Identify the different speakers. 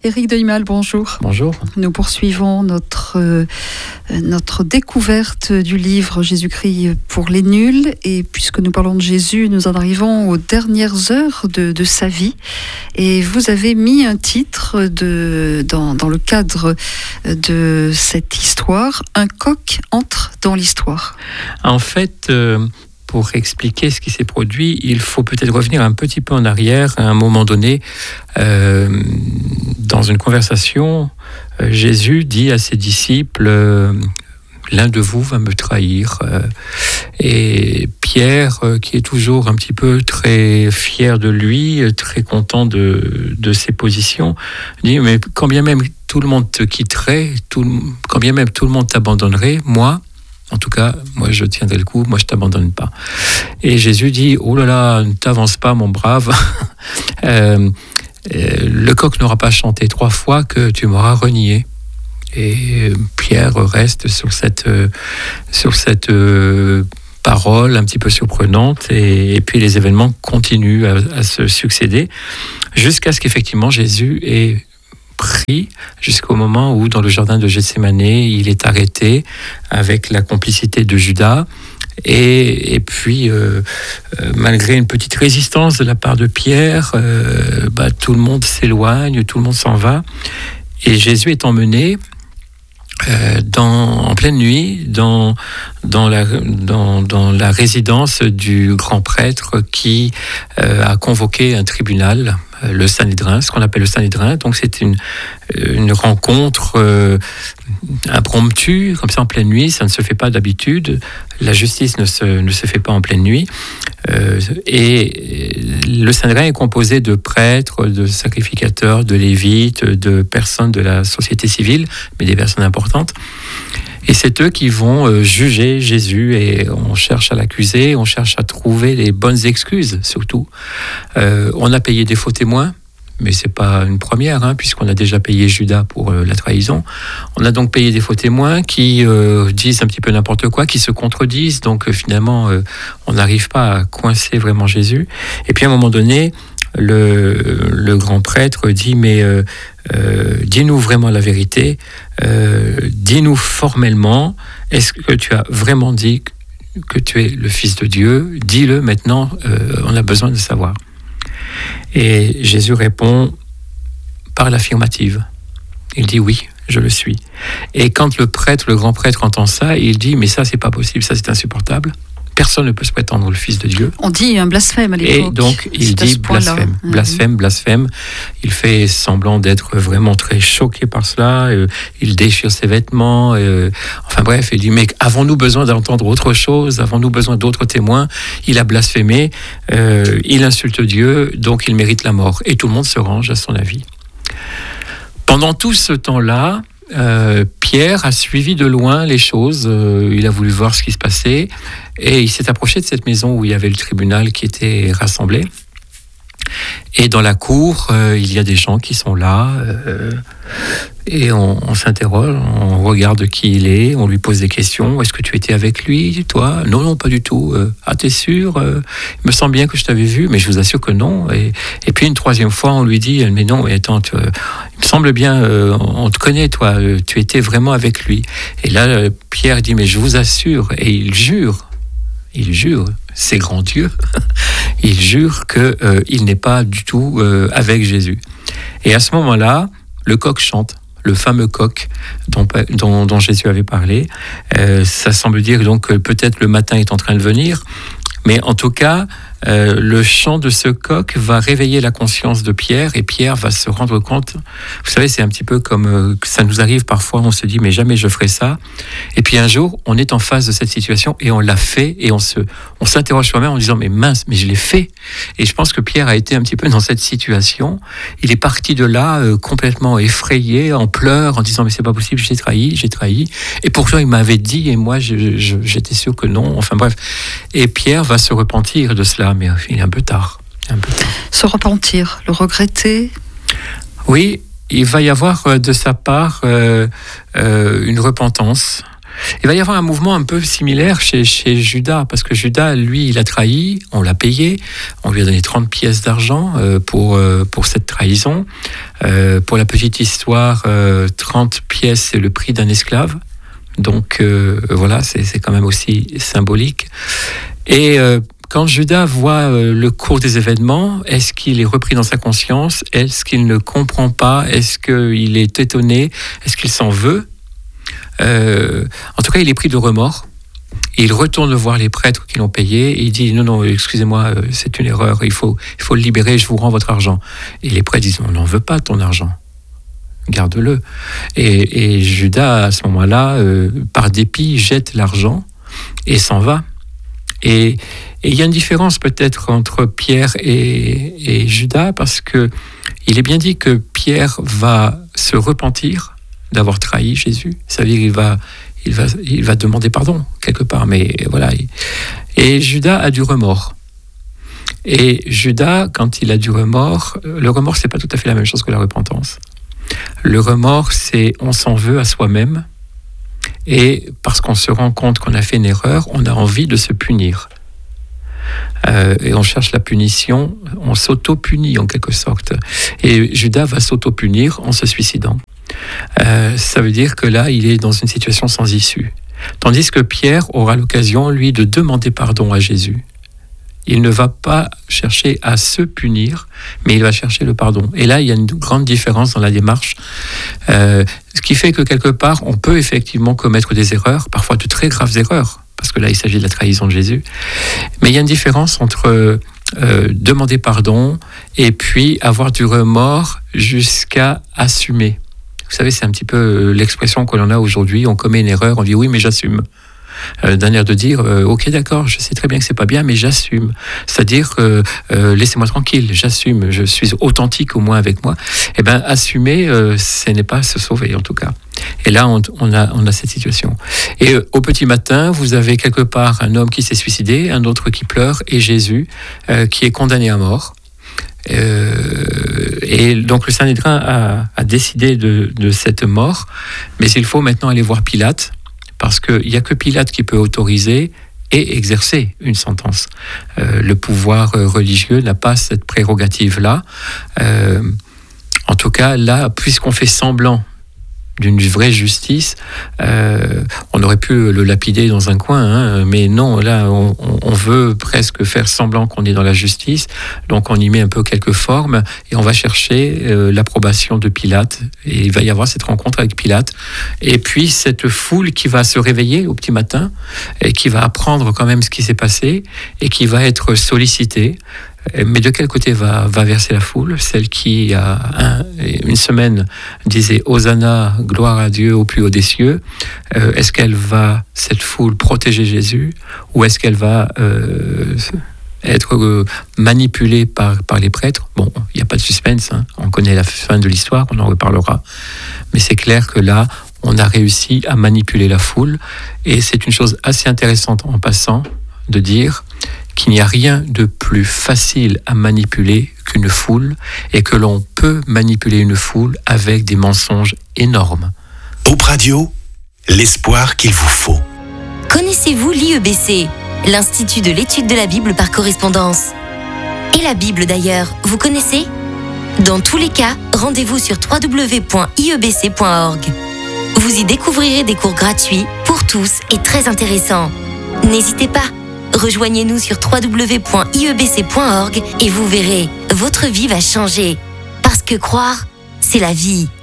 Speaker 1: Éric Deuimal, bonjour.
Speaker 2: Bonjour.
Speaker 1: Nous poursuivons notre découverte du livre Jésus-Christ pour les nuls. Et puisque nous parlons de Jésus, nous en arrivons aux dernières heures de sa vie. Et vous avez mis un titre dans le cadre de cette histoire, « Un coq entre dans l'histoire ».
Speaker 2: En fait, pour expliquer ce qui s'est produit, il faut peut-être revenir un petit peu en arrière. À un moment donné, dans une conversation, Jésus dit à ses disciples, l'un de vous va me trahir. Et Pierre, qui est toujours un petit peu très fier de lui, très content de ses positions, dit, mais quand bien même tout le monde te quitterait, quand bien même tout le monde t'abandonnerait, en tout cas, moi je tiendrai le coup, moi je t'abandonne pas. Et Jésus dit, oh là là, ne t'avance pas mon brave, le coq n'aura pas chanté 3 fois que tu m'auras renié. Et Pierre reste sur cette parole un petit peu surprenante, et puis les événements continuent à se succéder, jusqu'à ce qu'effectivement Jésus ait pris jusqu'au moment où, dans le jardin de Gethsémane, il est arrêté avec la complicité de Judas. Et puis, malgré une petite résistance de la part de Pierre, tout le monde s'éloigne, tout le monde s'en va. Et Jésus est emmené en pleine nuit dans la résidence du grand prêtre qui a convoqué un tribunal, le Sanhédrin, ce qu'on appelle le Sanhédrin. Donc c'est une rencontre impromptue, comme ça en pleine nuit. Ça ne se fait pas d'habitude. La justice ne se fait pas en pleine nuit. Et le Sanhédrin est composé de prêtres, de sacrificateurs, de lévites, de personnes de la société civile, mais des personnes importantes. Et c'est eux qui vont juger Jésus, et on cherche à l'accuser, on cherche à trouver les bonnes excuses, surtout. On a payé des faux témoins, mais c'est pas une première, puisqu'on a déjà payé Judas pour la trahison. On a donc payé des faux témoins qui disent un petit peu n'importe quoi, qui se contredisent, donc finalement on n'arrive pas à coincer vraiment Jésus. Et puis à un moment donné, le grand prêtre dit, mais dis-nous vraiment la vérité, dis-nous formellement, est-ce que tu as vraiment dit que tu es le Fils de Dieu? Dis-le maintenant, on a besoin de savoir. Et Jésus répond par l'affirmative. Il dit oui, je le suis. Et quand le grand prêtre entend ça, il dit, mais ça c'est pas possible, ça c'est insupportable. Personne ne peut se prétendre le Fils de Dieu.
Speaker 1: On dit un blasphème à l'époque.
Speaker 2: Et donc, il dit blasphème, blasphème. Il fait semblant d'être vraiment très choqué par cela. Il déchire ses vêtements. Enfin bref, il dit, mais avons-nous besoin d'entendre autre chose? Avons-nous besoin d'autres témoins? Il a blasphémé. Il insulte Dieu, donc il mérite la mort. Et tout le monde se range à son avis. Pendant tout ce temps-là, Pierre a suivi de loin les choses, il a voulu voir ce qui se passait, et il s'est approché de cette maison où il y avait le tribunal qui était rassemblé. Et dans la cour, il y a des gens qui sont là, et on s'interroge, on regarde qui il est, on lui pose des questions. Est-ce que tu étais avec lui, toi? Non, pas du tout. Ah, t'es sûr? Il me semble bien que je t'avais vu, mais je vous assure que non. Et puis une 3e fois, on lui dit, mais non, mais attends, il me semble bien, on te connaît, toi, tu étais vraiment avec lui. Et là, Pierre dit, mais je vous assure, et il jure, c'est grand Dieu, il jure qu'il n'est pas du tout avec Jésus. Et à ce moment-là, le coq chante, le fameux coq dont Jésus avait parlé. Ça semble dire donc que peut-être le matin est en train de venir, mais en tout cas, le chant de ce coq va réveiller la conscience de Pierre, et Pierre va se rendre compte. Vous savez, c'est un petit peu comme ça nous arrive parfois, on se dit mais jamais je ferai ça, et puis un jour on est en face de cette situation et on l'a fait, et on s'interroge soi-même en disant mais mince, mais je l'ai fait. Et je pense que Pierre a été un petit peu dans cette situation. Il est parti de là complètement effrayé, en pleurs, en disant mais c'est pas possible, j'ai trahi, et pourtant il m'avait dit, et moi j'étais sûr que non. Enfin bref, et Pierre va se repentir de cela, mais il est un peu tard.
Speaker 1: Se repentir, le regretter.
Speaker 2: Oui, il va y avoir de sa part une repentance. Il va y avoir un mouvement un peu similaire chez Judas, parce que Judas, lui, il a trahi, on l'a payé, on lui a donné 30 pièces d'argent pour cette trahison. Pour la petite histoire, 30 pièces, c'est le prix d'un esclave. Donc voilà, c'est quand même aussi symbolique. Et quand Judas voit le cours des événements, est-ce qu'il est repris dans sa conscience? Est-ce qu'il ne comprend pas? Est-ce qu'il est étonné? Est-ce qu'il s'en veut? En tout cas, il est pris de remords. Il retourne voir les prêtres qui l'ont payé et il dit non, excusez-moi, c'est une erreur, il faut le libérer, je vous rends votre argent. Et les prêtres disent on n'en veut pas ton argent, garde-le. Et Judas, à ce moment-là, par dépit, jette l'argent et s'en va. Et il y a une différence peut-être entre Pierre et Judas, parce que il est bien dit que Pierre va se repentir d'avoir trahi Jésus. Ça veut dire il va demander pardon quelque part, mais voilà. Et Judas a du remords. Et Judas, quand il a du remords, le remords, c'est pas tout à fait la même chose que la repentance. Le remords, c'est on s'en veut à soi-même, et parce qu'on se rend compte qu'on a fait une erreur, on a envie de se punir. Et on cherche la punition, on s'auto-punit en quelque sorte. Et Judas va s'auto-punir en se suicidant. Ça veut dire que là, il est dans une situation sans issue. Tandis que Pierre aura l'occasion, lui, de demander pardon à Jésus. Il ne va pas chercher à se punir, mais il va chercher le pardon. Et là, il y a une grande différence dans la démarche, ce qui fait que quelque part, on peut effectivement commettre des erreurs, parfois de très graves erreurs, parce que là, il s'agit de la trahison de Jésus. Mais il y a une différence entre demander pardon et puis avoir du remords jusqu'à assumer. Vous savez, c'est un petit peu l'expression que l'on a aujourd'hui. On commet une erreur, on dit oui, mais j'assume. D'un air de dire ok, d'accord, je sais très bien que c'est pas bien, mais j'assume. C'est-à-dire laissez-moi tranquille, j'assume, je suis authentique au moins avec moi. Eh bien, assumer, ce n'est pas se sauver en tout cas. Et là, on a cette situation. Et au petit matin, vous avez quelque part un homme qui s'est suicidé, un autre qui pleure, et Jésus qui est condamné à mort. Et donc le Sanhédrin a décidé de cette mort, mais il faut maintenant aller voir Pilate, parce qu'il n'y a que Pilate qui peut autoriser et exercer une sentence. Le pouvoir religieux n'a pas cette prérogative-là. En tout cas, là, puisqu'on fait semblant d'une vraie justice, on aurait pu le lapider dans un coin, mais non, là, on veut presque faire semblant qu'on est dans la justice, donc on y met un peu quelques formes, et on va chercher l'approbation de Pilate, et il va y avoir cette rencontre avec Pilate, et puis cette foule qui va se réveiller au petit matin, et qui va apprendre quand même ce qui s'est passé, et qui va être sollicitée. Mais de quel côté va verser la foule? Celle qui, il y a une semaine, disait « Hosanna, gloire à Dieu au plus haut des cieux ». Est-ce qu'elle va, cette foule, protéger Jésus? Ou est-ce qu'elle va être manipulée par les prêtres? Bon, il n'y a pas de suspense, on connaît la fin de l'histoire, on en reparlera. Mais c'est clair que là, on a réussi à manipuler la foule. Et c'est une chose assez intéressante en passant de dire qu'il n'y a rien de plus facile à manipuler qu'une foule, et que l'on peut manipuler une foule avec des mensonges énormes.
Speaker 3: Hope Radio, l'espoir qu'il vous faut.
Speaker 4: Connaissez-vous l'IEBC, l'Institut de l'étude de la Bible par correspondance? Et la Bible d'ailleurs, vous connaissez? Dans tous les cas, rendez-vous sur www.iebc.org. Vous y découvrirez des cours gratuits pour tous et très intéressants. N'hésitez pas, rejoignez-nous sur www.iebc.org et vous verrez, votre vie va changer. Parce que croire, c'est la vie.